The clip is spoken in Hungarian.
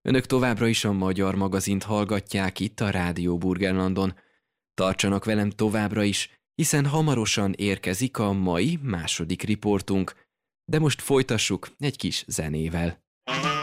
Önök továbbra is a Magyar Magazint hallgatják itt a Rádió Burgenlandon. Tartsanak velem továbbra is, hiszen hamarosan érkezik a mai második riportunk. De most folytassuk egy kis zenével.